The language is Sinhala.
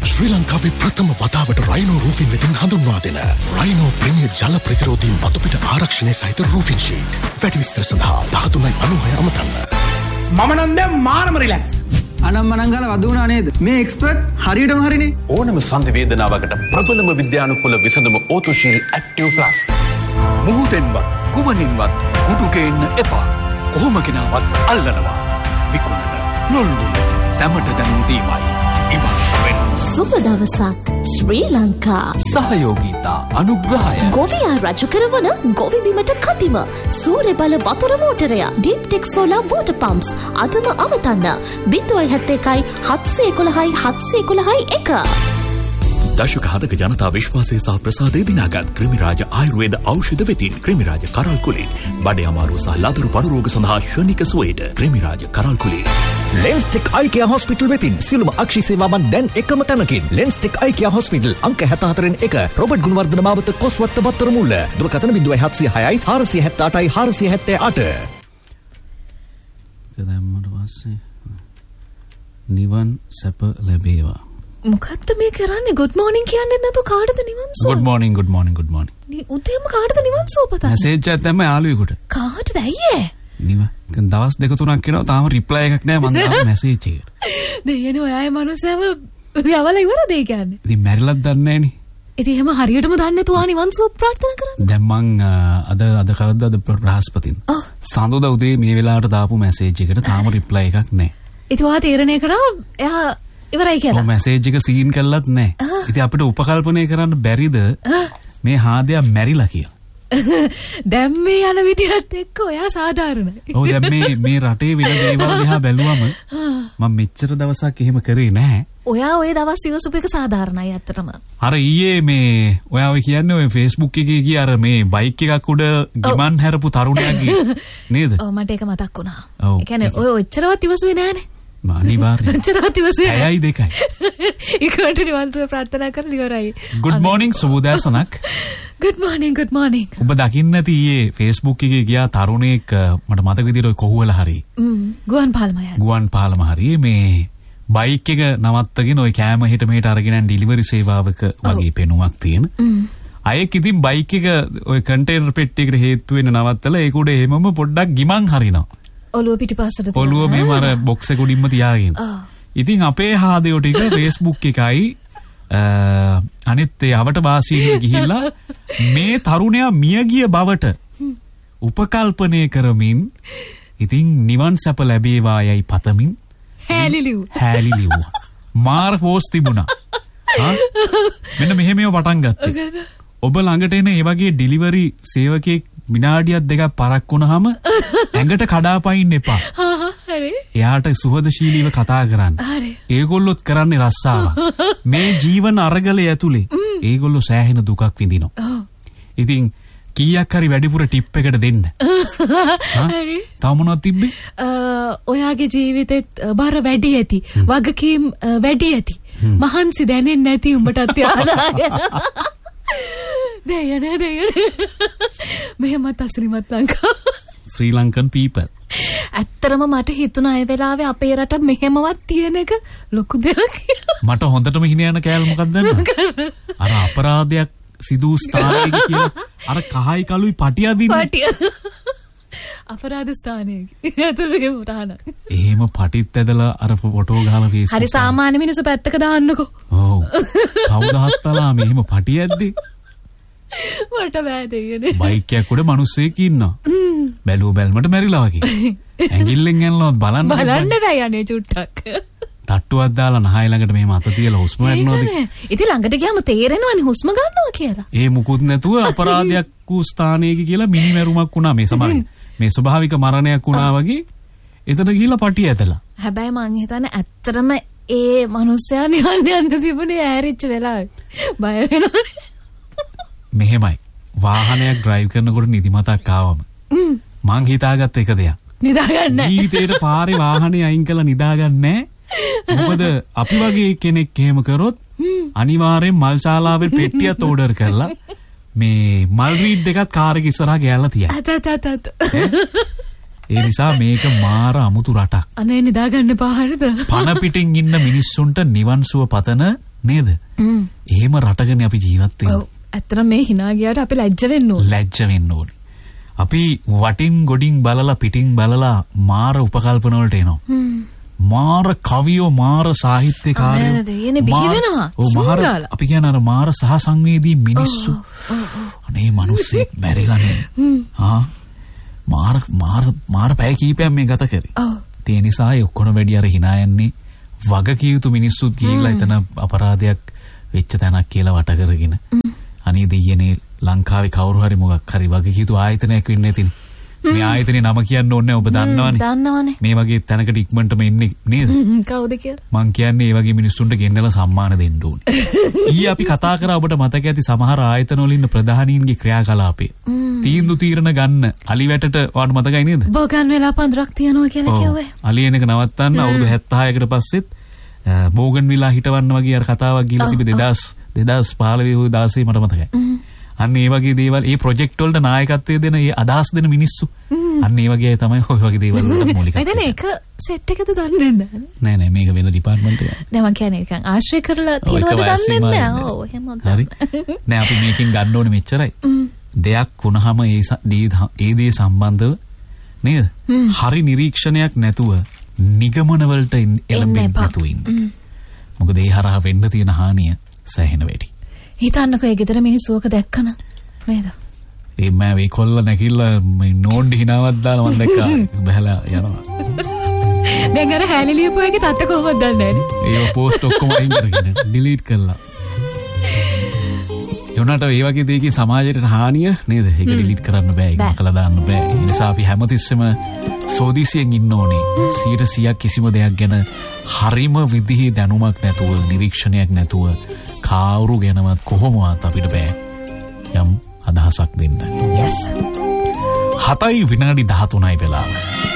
ශ්‍රී ලංකාවේ ප්‍රථම වතාවට රයිනෝ රූෆින් වෙතින් හඳුන්වා දෙන රයිනෝ ප්‍රීමියර් ජල ප්‍රතිරෝධී මතුපිට ආරක්ෂණය සහිත රූෆින් ෂීට්. වැඩි විස්තර සඳහා 1396 අමතන්න. මම නම් දැන් මානම රිලැක්ස්. අනම්මනම් ගාලා වදුනා නේද? මේ එක්ස්පර්ට් හරියටම හරිනේ. ඕනම සංවේදනාවකට ප්‍රබලම විද්‍යානුකූල විසඳුම ඕතුශීල් ඇක්ටිව් ප්ලස්. මුහුදෙන්වත් කුමනින්වත් කුඩු ගේන්න එපා. කොහොම කෙනාවත් අල්ලනවා. විකුණන ලොල්ලු සැමට දැනුම් දීමයි. ඉවත් වෙන්න. සුබ දවසක් ශ්‍රී ලංකා. සහයෝගීතා අනුග්‍රහය. ගොවියා රජු කරවන ගොවි බිමට කතිම සූර්ය බල වතුර මෝටරය ඩීප් ටෙක් සෝලාර් වෝටර් පම්ප්ස් අදම අමතන්න 071 711 711 1. දශක හදක ජනතා විශ්වාසය සහ ප්‍රසාදය දිනාගත් ක්‍රිමිරාජ ආයුර්වේද ඖෂධ වෙතින් ක්‍රිමිරාජ කරල් කුලී බඩේ අමාරුව සහ ලදරු පඩු රෝග සඳහා ශනික සුවේද ක්‍රිමිරාජ කරල් කුලී. ලෙන්ස්ටෙක් අයිකියා හොස්පිටල් වෙතින් සියලුම අක්ෂි සේවාවන් දැන් එකම තැනකින්. ලෙන්ස්ටෙක් අයිකියා හොස්පිටල් අංක 74 රොබර්ට් ගුණවර්ධන මාවත කොස්වත්ත බත්තර මුල්ල. දුරකථන 0706 478 478. දැම්මට පස්සේ නිවන් සැප ලැබේවා. මොකක්ද මේ කරන්නේ? good morning කියන්නේ නැතුව කාටද නිවන් සුව? good morning good morning good morning. උදේම කාටද නිවන් සුව පතන්නේ? මැසේජ් එකක් දැම්ම යාළුවෙකුට. කාටද අයියේ? නිවන් දවස් දෙක තුනක් කියනවා තාම රිප්ලයි එකක් නැහැ මම තාම මැසේජ් එකට. දෙයනේ ඔයයි මනුස්සයව යවලා ඉවරද ඒ කියන්නේ? ඉතින් මැරිලත් දන්නේ නැහනේ. ඉතින් එහෙම හරියටම දන්නේ නැතුව නිවන් සුව ප්‍රාර්ථනා කරන්නේ. දැන් මං අද කවද්ද බ්‍රහස්පතින්. සඳුදා උදේ මේ වෙලාවට දාපු මැසේජ් එකට තාම රිප්ලයි එකක් නැහැ. ඉතින් ඔයා තීරණය කරා එයා ඉවරයි කියලා. ඔය මැසේජ් එක සීන් කළත් නැහැ. ඉතින් අපිට උපකල්පනය කරන්න බැරිද මේ හාදයා මැරිලා කියලා? දැන් මේ යන විදිහත් එක්ක ඔයා සාධාරණයි. ඔව් දැන් මේ රටේ වෙන දේවල් දිහා බැලුවම මම මෙච්චර දවසක් එහෙම කරේ නැහැ. ඔයා ওই දවස් ඉවසපු එක සාධාරණයි ඇත්තටම. අර ඊයේ මේ ඔයා ඔය කියන්නේ ඔය Facebook එකේ ගිය අර මේ බයික් එකක් උඩ ගිමන් හැරපු තරුණයාගේ නේද? ඔව් මට ඒක මතක් වුණා. ඒ කියන්නේ ඔය ඔච්චරවත් ඉවසුවේ නැහනේ. අනිවාර්යයෙන්. ඔච්චරවත් ඉවසුවේ නැහැ. 6:02. ඒකට නිවන් සුව ප්‍රාර්ථනා කරලා ඉවරයි. good morning සුබෝදෑසනක්. good morning good morning. ඔබ දකින්න නැති ඊයේ Facebook එකේ ගියා තරුණයෙක් මට මතක විදිහට ඔය කොහුවල හරි. ගුවන් පාලම හරි මේ බයික් එක නවත්තගෙන ඔය කෑම හිට මෙහෙට අරගෙන යන ඩිලිවරි සේවාවක වගේ පෙනුමක් තියෙන. අයෙක් ඉතින් බයික් එක ඔය කන්ටේනර් පෙට්ටියකට හේතු වෙන නවත්තලා ඒක උඩ එහෙමම පොඩ්ඩක් ගිමන් හරිනවා. ඔළුව පිටිපස්සට තියලා. ඔළුව මෙහෙම අර බොක්ස් එක උඩින්ම තියාගෙන. ඉතින් අපේ හාදයෝ ටික Facebook එකයි අනිත් ඒ අවට වාසීන් ගිහිල්ලා මේ තරුණයා මිය ගිය බවට උපකල්පනය කරමින් ඉතින් නිවන් සැප ලැබේවා යයි පතමින් හැලිලිව් මාර පෝස්ට් තිබුණා. මෙන්න මෙහෙම පටන් ගත්තේ. ඔබ ළඟට එන ඒ වගේ ඩිලිවරි සේවකයෙක් විනාඩියක් දෙකක් පරක් වුණාම ඇඟට කඩාපයින් එපා. හරි. එයාට සුහදශීලීව කතා කරන්න. හරි. ඒගොල්ලොත් කරන්නේ රස්සාව. මේ ජීවන අරගලය ඇතුලේ ඒගොල්ලෝ සෑහෙන දුකක් විඳිනවා. ඉතින් කීයක් හරි වැඩිපුර ටිප් එකට දෙන්න. හරි. තව මොනවද තිබ්බේ? ඔයාගේ ජීවිතෙත් බර වැඩි ඇති. වගකීම් වැඩි ඇති. මහන්සි දැනෙන්නේ නැති උඹටත් යාලා. දෙයනේ මෙහෙමත් අසිරිමත් ලංකා. ශ්‍රී ලංකන් people. ඇත්තරම මට හිතුණා ඒ වෙලාවේ අපේ රට මෙහෙමවත් තියෙන එක ලොකු දෙයක් කියලා. මට හොඳටම හින යන කෑල්ල මොකක්ද දන්නවද? අර අපරාධයක් සිදු ස්ථානයක කියලා අර කහයි කළුයි පටිය අදින්නේ. පටිය. අපරාධ ස්ථානයක. ඇතුළේ උරාන. එහෙම පටිත් ඇදලා අර ෆොටෝ ගහලා Facebook. හරි සාමාන්‍ය මිනිස්සු පැත්තක දාන්නකෝ. ඔව්. කවුදාහත්තලා මෙහෙම පටිය ඇද්දේ? මට බෑ දෙයනේ. බයික් එකක් උඩ මිනිස්සෙක් ඉන්නවා. බැලුව බැලමට මැරිලා වගේ. ඇඟිල්ලෙන් යනලවත් බලන්න බෑ යන්නේ චුට්ටක්. තට්ටුවක් දාලා නහය ළඟට මෙහෙම අත තියලා හුස්ම ගන්නවද? ඉතින් ළඟට ගියාම තේරෙනවනේ හුස්ම ගන්නවා කියලා. ඒ මුකුත් නැතුව අපරාධයක් වූ ස්ථානයක කියලා මිනිමැරුමක් වුණා මේ සමහර. මේ ස්වභාවික මරණයක් වුණා වගේ එතන ගිහිල්ලා පටිය ඇදලා. හැබැයි මං හිතන්නේ ඇත්තටම ඒ මිනිස්සයා නිවන් යන්න තිබුණේ ඈරිච්ච වෙලාවේ. බය වෙනවනේ. මෙහෙමයි. වාහනයක් ඩ්‍රයිව් කරනකොට නිදිමතක් ආවම මං හිතාගත්ත එක දෙයක්. නිදාගන්න. ජීවිතේට පාරේ වාහනේ අයින් කරලා නිදාගන්නේ මොකද අපි වගේ කෙනෙක් එහෙම කරොත් අනිවාර්යෙන් මල් ශාලාවේ පෙට්ටියක් ඕඩර් කරලා මේ මල් රීඩ් දෙකක් කාර් එක ඉස්සරහා ගෑල්ලා තියයි. ඒ නිසා මේක මාර අමුතු රටක්. අනේ නිදාගන්න පාහරිද? පණ පිටින් ඉන්න මිනිස්සුන්ට නිවන් සුව පතන නේද? එහෙම රටකනේ අපි ජීවත් වෙන්නේ. ඔව්. ඇත්තට මේ hina ගියාට අපි ලැජ්ජ වෙන්න ඕනේ. ලැජ්ජ වෙන්න ඕනේ. අපි වටින් ගොඩින් බලලා පිටින් බලලා මාර උපකල්පන වලට එනවා. මාර කවියෝ මාර සාහිත්‍යකාරයෝ දෙයනේ බිහි වෙනවා. මාර අපි කියන අර මාර සහ සංවේදී මිනිස්සු. අනේ මිනිස්සෙක් මැරිලානේ. මාර පැය කීපයක් මේ ගත කරේ. ඒ නිසා ඒ ඔක්කොම වැඩි අර hina යන්නේ වගකිය යුතු මිනිස්සුත් ගිහිල්ලා එතන අපරාධයක් වෙච්ච තැනක් කියලා වට කරගෙන. අනේ දෙයනේ ලංකාවේ කවුරු හරි මොකක් හරි වගකිය යුතු ආයතනයක් වෙන්නේ නැතිනේ. මේ ආයතනේ නම කියන්න ඕනේ ඔබ දන්නවනේ. මේ වගේ තැනකට ඉක්මනටම එන්නේ නේද? කවුද කියලා? මං කියන්නේ මේ වගේ මිනිස්සුන්ට ගෙන්නලා සම්මාන දෙන්න ඕනේ. ඊයේ අපි කතා කරා ඔබට මතක ඇති සමහර ආයතන වල ඉන්න ප්‍රධානීන්ගේ ක්‍රියාකලාපේ. තීන්දුව තීරණ ගන්න අලිවැටට ඔයාලට මතකයි නේද? බෝගන් වෙලා පඳුරක් තියනවා කියලා කිව්වේ. අලියන එක නවත්තන්න අවුරුදු 76කට පස්සෙත් බෝගන් විලා හිටවන්න වගේ අර කතාවක් ගිහලා තිබෙ 2015 16 මට මතකයි. අන්න ඒ වගේ දේවල් ඒ ප්‍රොජෙක්ට් වලට නායකත්වය දෙන ඒ අදහස් දෙන මිනිස්සු අන්න ඒ වගේ අය තමයි ඔය වගේ දේවල් වලට මූලිකයි. එතන එක සෙට් එකද දන්නේ නැහැ. නෑ මේක වෙන ඩිපාර්ට්මන්ට් එකක්. නෑ මං කියන්නේ නිකන් ආශ්‍රය කරලා තියනවද දන්නේ නැහැ. ඔව් එහෙම හරි. නෑ අපි මේකෙන් ගන්න ඕනේ මෙච්චරයි. දෙයක් වුණාම ඒ දේ සම්බන්ධව නේද? හරි නිරීක්ෂණයක් නැතුව නිගමන වලට එළඹෙන්න නැතුව ඉන්න. මොකද ඒ හරහා වෙන්න තියෙන හානිය සෑහෙන වැඩි. හිතන්නකෝ ඒ ගෙදර මිනිස්සු ඔක දැක්කන නේද? ඒ මෑවේ කොල්ල නැකිලා මේ නෝන්ඩි හිනාවක් දාලා මම දැක්කා බහලා යනවා. දැන් අර හැලි ලියපු එකේ තාත්ත කොහොමද දන්නේ නැනේ? ඒ පෝස්ට් ඔක්කොම අයින් කරගෙන ඩිලීට් කළා. යොනට ඒ වගේ දෙයකින් සමාජයට හානිය නේද? ඒක ඩිලීට් කරන්න බෑ. ඒක කළා දාන්න බෑ. ඒ නිසා අපි හැමතිස්සෙම සෝදිසියෙන් ඉන්න ඕනේ. 100% කිසිම දෙයක් ගැන හරිම විදිහේ දැනුමක් නැතුව නිරීක්ෂණයක් නැතුව කවුරු ගැනවත් කොහොමවත් අපිට බෑ යම් අදහසක් දෙන්න. yes 7:13 වෙලාව.